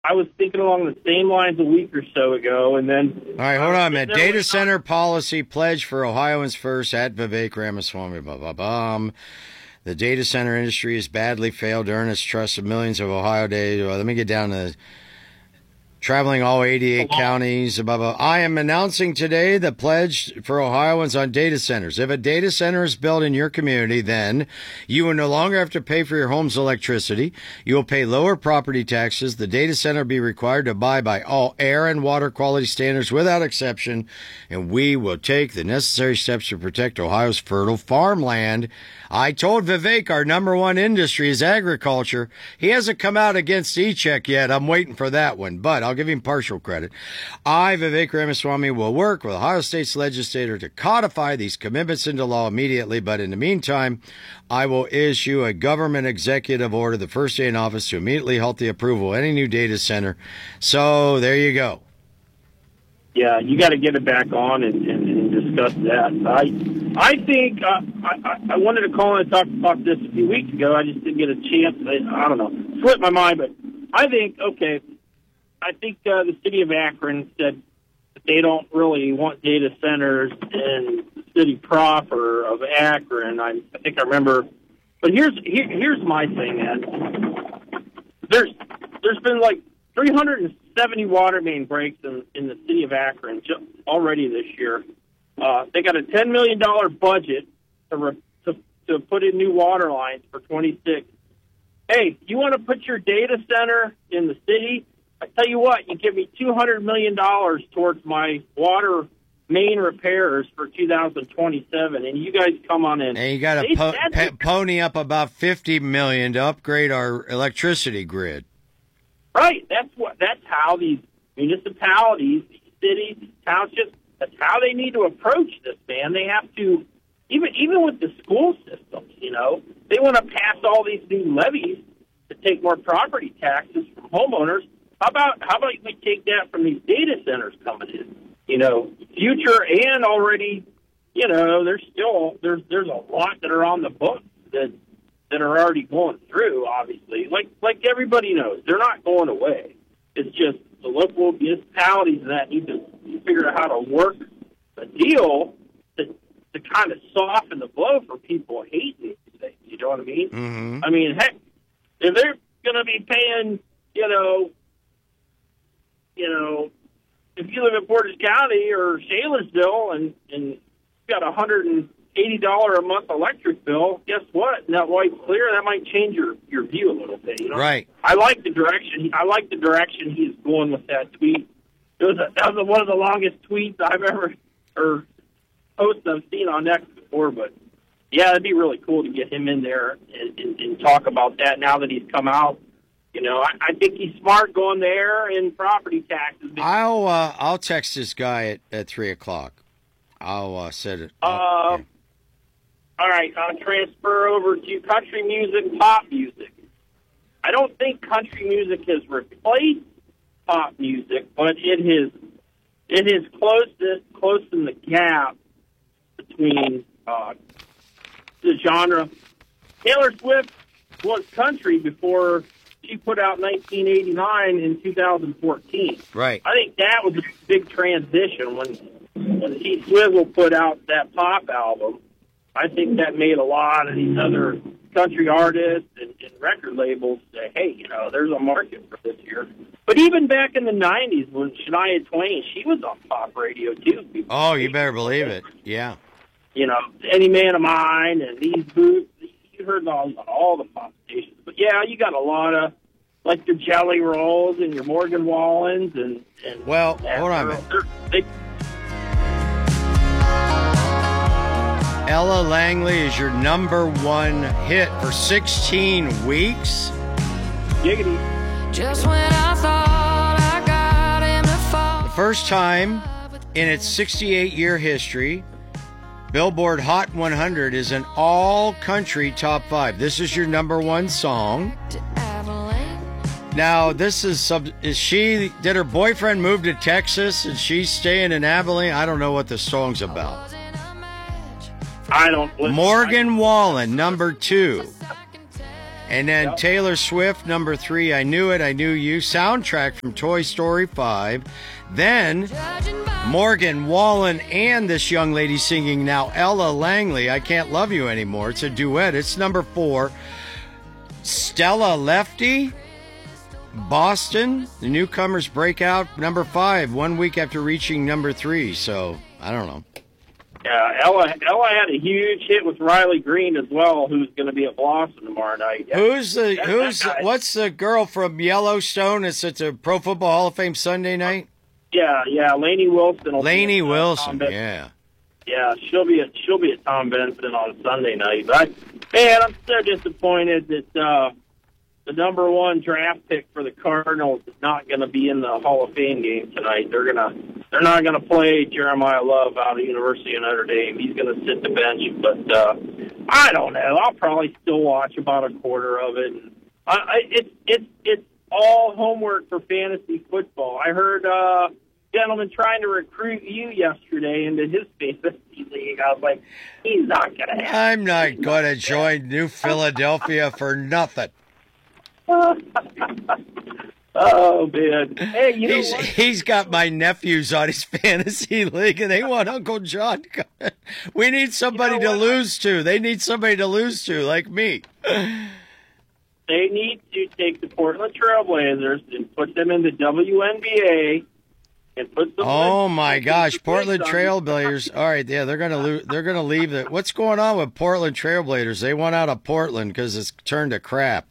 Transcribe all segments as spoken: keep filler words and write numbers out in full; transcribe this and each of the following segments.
I was thinking along the same lines a week or so ago, and then... All right, hold on a minute. Data center policy pledge for Ohioans first at Vivek Ramaswamy. Blah, blah, blah. The data center industry has badly failed to earn its trust of millions of Ohio data. Well, let me get down to traveling all eighty-eight counties. Blah, blah. I am announcing today the pledge for Ohioans on data centers. If a data center is built in your community, then you will no longer have to pay for your home's electricity. You will pay lower property taxes. The data center will be required to abide by all air and water quality standards without exception, and we will take the necessary steps to protect Ohio's fertile farmland. I told Vivek our number one industry is agriculture. He hasn't come out against E-Check yet. I'm waiting for that one, but I'll give him partial credit. I, Vivek Ramaswamy, will work with Ohio State's legislator to codify these commitments into law immediately, but in the meantime, I will issue a government executive order the first day in office to immediately halt the approval of any new data center. So there you go. Yeah, you got to get it back on and, and, and discuss that. I I think uh, I, I wanted to call and talk about this a few weeks ago. I just didn't get a chance. I, I don't know. Slipped my mind, but I think, okay, I think uh, the city of Akron said that they don't really want data centers in the city proper of Akron. I, I think I remember. But here's here, here's my thing, man. There's there's been like three hundred seventy water main breaks in, in the city of Akron already this year. Uh, they got a ten million dollars budget to, re, to to put in new water lines for twenty-six. Hey, you want to put your data center in the city? I tell you what, you give me two hundred million dollars towards my water main repairs for two thousand twenty-seven, and you guys come on in. And you got to po- pe- pony up about fifty million dollars to upgrade our electricity grid. Right. That's what. That's how these municipalities, these cities, townships, that's how they need to approach this, man. They have to, even even with the school systems, you know, they want to pass all these new levies to take more property taxes from homeowners. How about how about we take that from these data centers coming in? You know, future and already, you know, there's still there's there's a lot that are on the books that that are already going through. Obviously, like like everybody knows, they're not going away. It's just the local municipalities that need to figure out how to work a deal to to kind of soften the blow for people hating these things. You know what I mean? Mm-hmm. I mean, heck, if they're going to be paying, you know, you know, if you live in Portage County or Shaylorsville and and you've got a hundred and eighty dollar a month electric bill, guess what? And that white's clear, that might change your, your view a little bit. You know? Right. I like the direction. I like the direction he's going with that tweet. It was a, that was a, one of the longest tweets I've ever or posts I've seen on X before. But yeah, it'd be really cool to get him in there and, and, and talk about that now that he's come out. You know, I, I think he's smart going there in property taxes. I'll uh, I'll text this guy at, at three o'clock. I'll uh, set it. Uh, yeah. All right, I'll transfer over to country music, pop music. I don't think country music has replaced pop music, but it has it has closed it, closed in the gap between uh, the genre. Taylor Swift was country before she put out nineteen eighty-nine in two thousand fourteen. Right. I think that was a big transition when when T Swizzle put out that pop album. I think that made a lot of these other country artists and, and record labels say, hey, you know, there's a market for this here. But even back in the nineties when Shania Twain, she was on pop radio too. People oh, you better believe it. Yeah. You know, Any Man of Mine and these boots. You heard all, all the pop stations. But, yeah, you got a lot of, like, your Jelly Rolls and your Morgan Wallens. And, and well, and hold on a minute. They, Ella Langley is your number one hit for sixteen weeks. Giggity. Just when I thought I got him to fall. The first time in its sixty-eight year history, Billboard Hot one hundred is an all-country top five. This is your number one song. Now, this is sub. Is she? Did her boyfriend move to Texas and she's staying in Abilene? I don't know what the song's about. I don't. Morgan Wallen, number two. And then Yep. Taylor Swift, number three, I Knew It, I Knew You, soundtrack from Toy Story five. Then Morgan Wallen and this young lady singing now, Ella Langley, I Can't Love You Anymore. It's a duet. It's number four. Stella Lefty, Boston, the newcomers breakout, number five, one week after reaching number three. So, I don't know. Yeah, Ella Ella had a huge hit with Riley Green as well, who's going to be at Blossom tomorrow night. Yeah. Who's the, That- who's, that guy- what's the girl from Yellowstone? It's at the Pro Football Hall of Fame Sunday night? Yeah, yeah, Lainey Wilson. will be Lainey at, uh, Wilson, Tom Ben- yeah. Yeah, she'll be at she'll be at Tom Benson on Sunday night. But I, man, I'm so disappointed that uh, the number one draft pick for the Cardinals is not going to be in the Hall of Fame game tonight. They're gonna they're not going to play Jeremiah Love out of University of Notre Dame. He's going to sit the bench. But uh, I don't know. I'll probably still watch about a quarter of it. And I, I, it's it's it's all homework for fantasy football. I heard. Uh, gentleman trying to recruit you yesterday into his fantasy league. I was like, he's not going to happen. I'm not going to join New Philadelphia for nothing. Oh, man. Hey, you know He's, what? he's got my nephews on his fantasy league, and they want Uncle John. to come. We need somebody You know to what? lose to. They need somebody to lose to, like me. They need to take the Portland Trailblazers and put them in the W N B A and put them Oh in- my gosh, Portland on- Trailblazers! All right, yeah, they're gonna lo- they're gonna leave it. What's going on with Portland Trailblazers? They want out of Portland because it's turned to crap.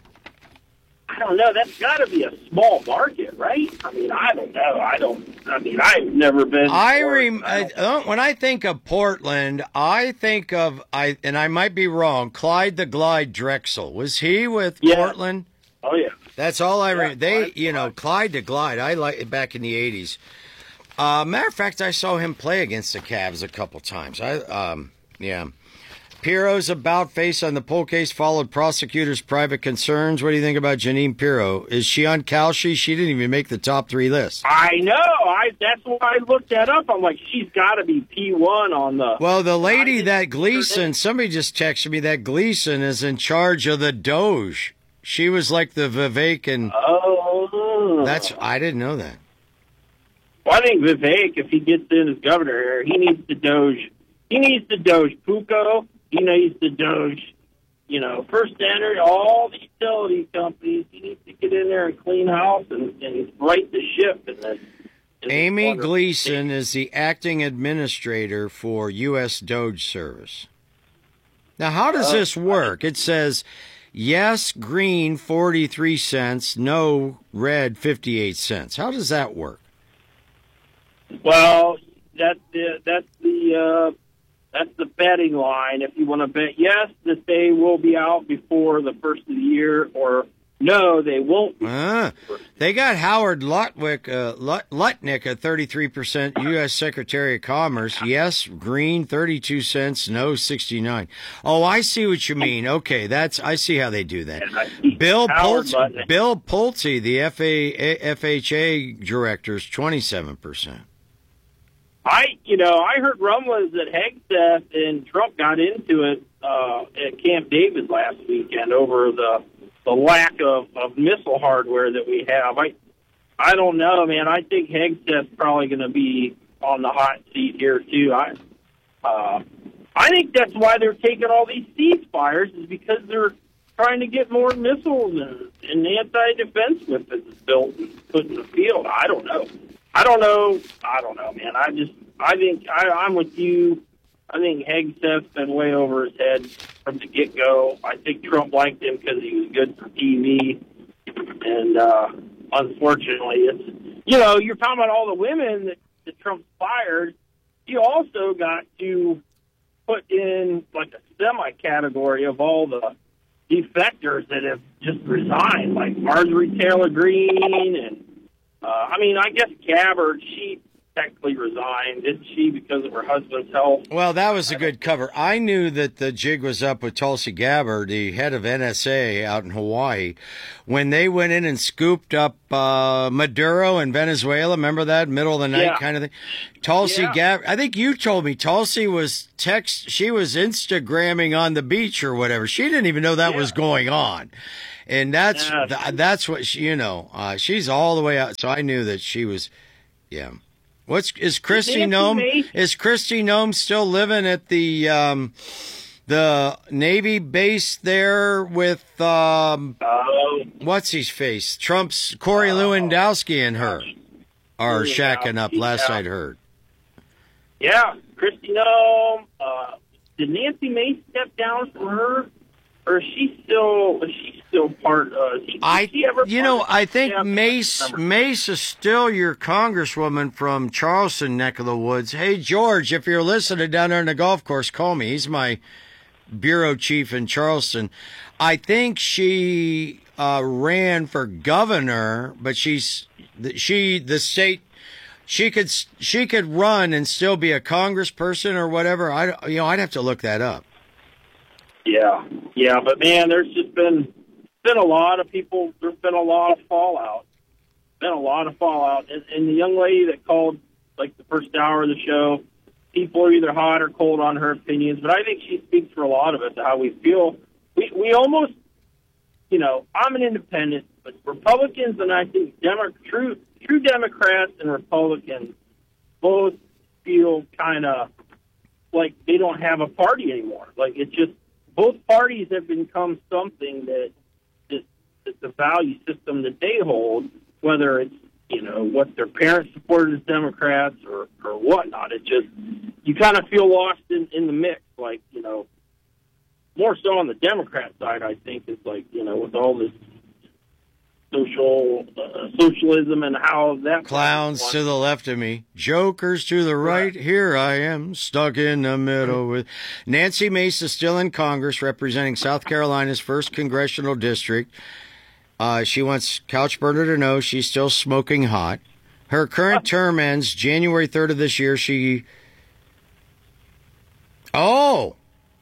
I don't know. That's got to be a small market, right? I mean, I don't know. I don't. I mean, I've never been. I to rem- Portland. I, uh, when I think of Portland, I think of I and I might be wrong. Clyde the Glide Drexel, was he with Yeah. Portland? Oh yeah. That's all I Yeah, remember. They, Clyde you know, Clyde the Glide. I like it back in the eighties. Uh, matter of fact, I saw him play against the Cavs a couple times. I, um, yeah. Pirro's about face on the poll case followed prosecutors' private concerns. What do you think about Janine Pirro? Is she on Kalshi? She didn't even make the top three list. I know. I that's why I looked that up. I'm like, she's got to be P one on the. Well, the lady I that didn't- Gleason, somebody just texted me that Gleason is in charge of the Doge. She was like the Vivek, and Oh, that's I didn't know that. Well, I think Vivek, if he gets in as governor here, he needs to Doge. He needs to Doge Pucco. He needs to Doge, you know, First Standard, all the utility companies. He needs to get in there and clean house and, and right the ship. And then, and Amy wonderful Gleason is the acting administrator for U S Doge Service. Now, how does Oh, this work? It says yes, green, forty-three cents, no, red, fifty-eight cents. How does that work? Well, that's the that's the uh, that's the betting line. If you want to bet yes that they will be out before the first of the year, or no, they won't. Be. Ah, they got Howard Lutwick, uh, Lut- Lutnick at thirty-three percent, U S Secretary of Commerce. Yes, green, thirty-two cents, no, sixty-nine. Oh, I see what you mean. Okay, that's I see how they do that. And I see Bill Howard Pulte, Lutnick. Bill Pulte, the F A, F H A director, is twenty-seven percent. I, you know, I heard rumblings that Hegseth and Trump got into it uh, at Camp David last weekend over the the lack of, of missile hardware that we have. I, I don't know, man. I think Hegseth's probably going to be on the hot seat here too. I, uh, I think that's why they're taking all these ceasefires is because they're trying to get more missiles and, and anti-defense weapons built and put in the field. I don't know. I don't know. I don't know, man. I just, I think I, I'm with you. I think Hegseth's been way over his head from the get-go. I think Trump liked him because he was good for T V. And uh, unfortunately, it's, you know, you're talking about all the women that, that Trump fired. You also got to put in like a semi-category of all the defectors that have just resigned, like Marjorie Taylor Greene and Uh, I mean, I guess Gabbard, she technically resigned, didn't she, because of her husband's health? Well, that was a good cover. I knew that the jig was up with Tulsi Gabbard, the head of N S A out in Hawaii, when they went in and scooped up uh, Maduro in Venezuela. Remember that middle of the night Yeah. kind of thing? Tulsi Yeah. Gabbard. I think you told me Tulsi was text. She was Instagramming on the beach or whatever. She didn't even know that Yeah. was going on. And that's Yeah. th- that's what she, you know. Uh, she's all the way out. So I knew that she was, yeah. What's is Christy Nancy Nome? Mace- Is Christy Nome still living at the um, the Navy base there with um, Oh, what's his face? Trump's Corey Lewandowski and her are shacking up. Last Yeah. I'd heard. yeah, Christy Nome. Uh, did Nancy Mace step down from her, or is she still? Is she still part? Uh, is she, I, is she ever you part know, of- I think Yeah, Mace remember. Mace is still your congresswoman from Charleston neck of the woods. Hey, George, if you're listening down there in the golf course, call me. He's my bureau chief in Charleston. I think she uh, ran for governor, but she's she the state. She could she could run and still be a congressperson or whatever. I you know I'd have to look that up. Yeah, yeah, but man, there's just been been a lot of people. There's been a lot of fallout. Been a lot of fallout, and, and the young lady that called like the first hour of the show, people are either hot or cold on her opinions. But I think she speaks for a lot of us how we feel. We we almost, you know, I'm an independent, but Republicans and I think Demo- true true Democrats and Republicans both feel kind of like they don't have a party anymore. Like it's just both parties have become something that that, that the value system that they hold, whether it's you know what their parents supported as Democrats or or whatnot. It just you kind of feel lost in in the mix. Like you know, more so on the Democrat side, I think it's like you know with all this social uh, socialism and how that Clowns to the left of me, jokers to the right. Here I am, stuck in the middle with Nancy Mace is still in Congress representing South Carolina's first congressional district. Uh, she wants Couch Burner to know she's still smoking hot. Her current term ends January third of this year. She, oh,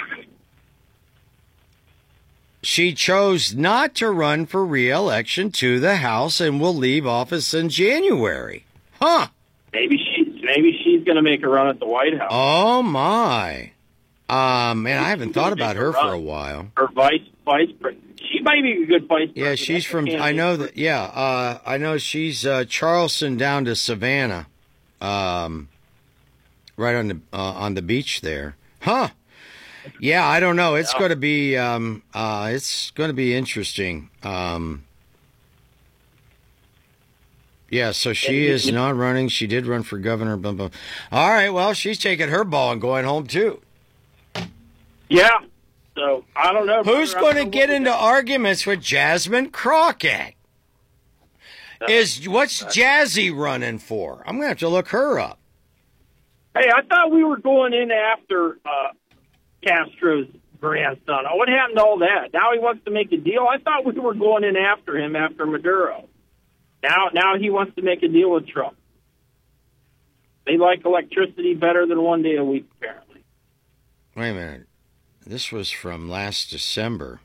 she chose not to run for re-election to the House and will leave office in January. Huh. maybe she's maybe she's going to make a run at the White House. Oh, my. Um, man, I haven't thought about her for a while. Her vice vice president. She might be a good vice president. Yeah, she's from, I know that, yeah, uh, I know she's uh, Charleston down to Savannah, um, right on the uh, on the beach there. Huh. Yeah, I don't know. It's Yeah. going to be, um, uh, it's going to be interesting. Um, yeah, so she Yeah, is yeah. not running. She did run for governor. Blah, blah. All right, well, she's taking her ball and going home, too. Yeah. So I don't know. Who's I going don't to know get what into we- arguments with Jasmine Crockett? Is what's Jazzy running for? I'm going to have to look her up. Hey, I thought we were going in after uh, Castro's grandson. What happened to all that? Now he wants to make a deal. I thought we were going in after him after Maduro. Now, now he wants to make a deal with Trump. They like electricity better than one day a week, apparently. Wait a minute. This was from last December.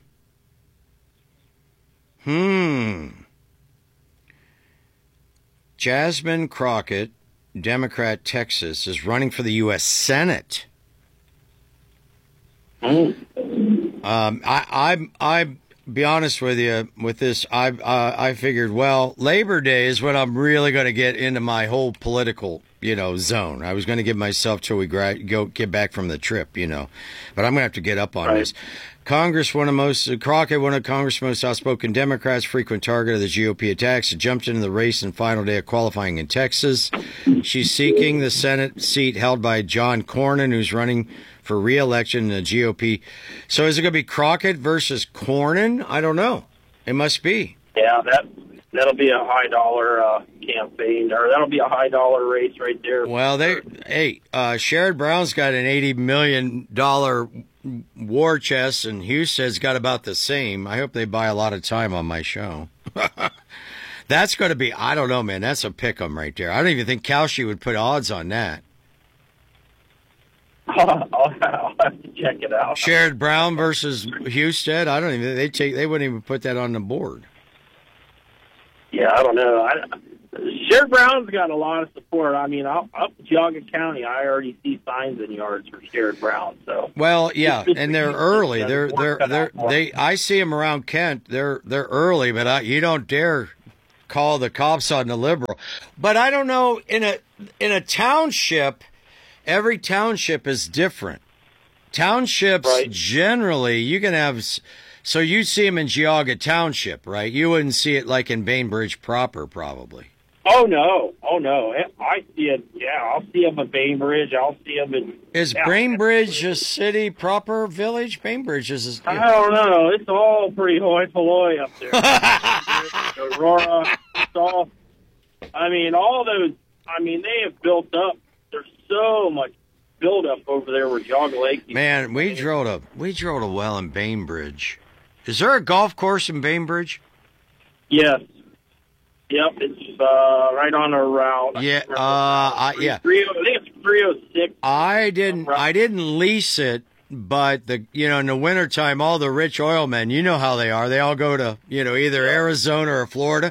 Hmm. Jasmine Crockett, Democrat, Texas, is running for the U S Senate. Mm. Um, I, I, I, be honest with you with this. I, uh, I figured, well, Labor Day is when I'm really going to get into my whole political, you know, zone. I was going to give myself till we gra- go get back from the trip, you know, but I'm going to have to get up on Right. this. Congress, one of most Crockett, one of Congress' most outspoken Democrats, frequent target of the G O P attacks, jumped into the race in final day of qualifying in Texas. She's seeking the Senate seat held by John Cornyn, who's running for re-election in the G O P. So is it going to be Crockett versus Cornyn? I don't know. It must be. Yeah, that that'll be a high dollar uh, campaign, or that'll be a high dollar race right there. Well, they hey, uh, Sherrod Brown's got an eighty million dollar war chest, and Houston's got about the same. I hope they buy a lot of time on my show. That's going to be, I don't know, man. That's a pick 'em right there. I don't even think Kalshi would put odds on that. I'll, I'll have to check it out. Sherrod Brown versus Husted. I don't even, they take, they wouldn't even put that on the board. Yeah, I don't know. I, Sherrod Brown's got a lot of support. I mean, up, up Geauga County, I already see signs in yards for Sherrod Brown. So well, yeah, and they're early. They're they're they're they. I see them around Kent. They're they're early, but I, you don't dare call the cops on the liberal. But I don't know, in a in a township, every township is different. Townships right. Generally, you can have. So you see them in Geauga Township, right? You wouldn't see it like in Bainbridge proper, probably. Oh, no. Oh, no. I see it. Yeah, I'll see them in Bainbridge. I'll see them in... Is yeah. Bainbridge a city proper village? Bainbridge is... A, I don't know. It's all pretty hoi polloi up there. Aurora, it's all... I mean, all those... I mean, they have built up. There's so much build-up over there where Geauga Lake... Man, we drilled a, we drilled a well in Bainbridge. Is there a golf course in Bainbridge? Yes. Yep, it's uh, right on the route. Yeah, uh, I, yeah. I think it's three oh six. I didn't, I didn't lease it, but the, you know, in the wintertime, all the rich oil men, you know how they are. They all go to, you know, either Arizona or Florida.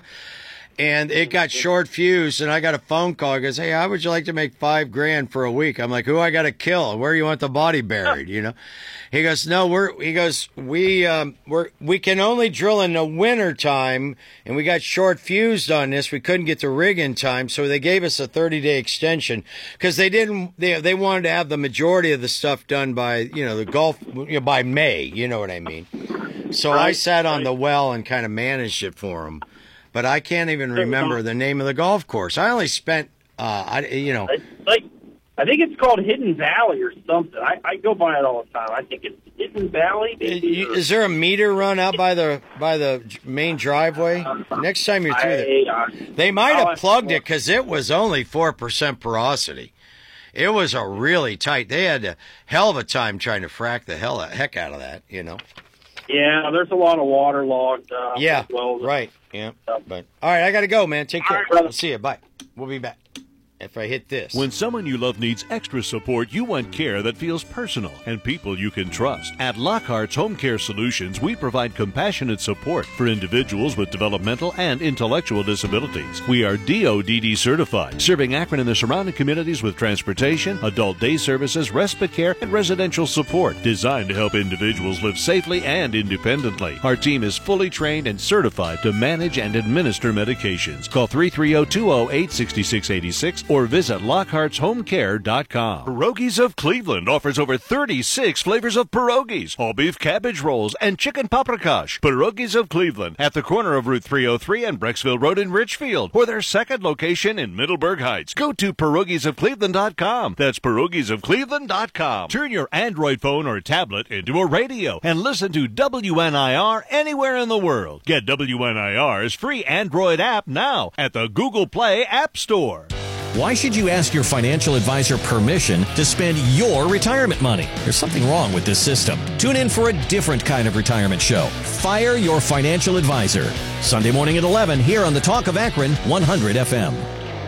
And it got short fused, and I got a phone call. It goes, hey, how would you like to make five grand for a week? I'm like, who I got to kill? Where you want the body buried, you know? He goes, no, we're, he goes, we, um, we're, we can only drill in the winter time, and we got short fused on this. We couldn't get the rig in time, so they gave us a thirty day extension because they didn't, they, they wanted to have the majority of the stuff done by, you know, the Gulf, you know, by May, you know what I mean? So right, I sat on right. the well and kind of managed it for them. But I can't even remember the name of the golf course. I only spent, uh, I, you know. It's like, I think it's called Hidden Valley or something. I, I go by it all the time. I think it's Hidden Valley. Maybe, is there a meter run out by the by the main driveway? Uh, Next time you're through there. Uh, they might have plugged it because it was only four percent porosity. It was a really tight. They had a hell of a time trying to frack the hell heck out of that, you know. Yeah, there's a lot of waterlogged. Uh, yeah, well, right. Yeah, but all right, I got to go, man. Take care. Right, see you. Bye. We'll be back. If I hit this. When someone you love needs extra support, you want care that feels personal and people you can trust. At Lockhart's Home Care Solutions, we provide compassionate support for individuals with developmental and intellectual disabilities. We are D O D D certified, serving Akron and the surrounding communities with transportation, adult day services, respite care, and residential support designed to help individuals live safely and independently. Our team is fully trained and certified to manage and administer medications. Call three three zero, two zero eight, six six eight six or visit Lockhart's Home Care dot com. Pierogies of Cleveland offers over thirty-six flavors of pierogies, all beef cabbage rolls, and chicken paprikash. Pierogies of Cleveland at the corner of Route three oh three and Brecksville Road in Richfield, or their second location in Middleburg Heights. Go to pierogies of cleveland dot com. That's pierogies of cleveland dot com. Turn your Android phone or tablet into a radio and listen to W N I R anywhere in the world. Get W N I R's free Android app now at the Google Play App Store. Why should you ask your financial advisor permission to spend your retirement money? There's something wrong with this system. Tune in for a different kind of retirement show. Fire Your Financial Advisor. Sunday morning at eleven here on the Talk of Akron, one hundred F M.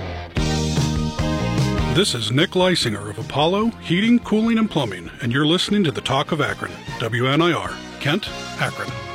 This is Nick Leisinger of Apollo Heating, Cooling, and Plumbing, and you're listening to the Talk of Akron. W N I R, Kent, Akron.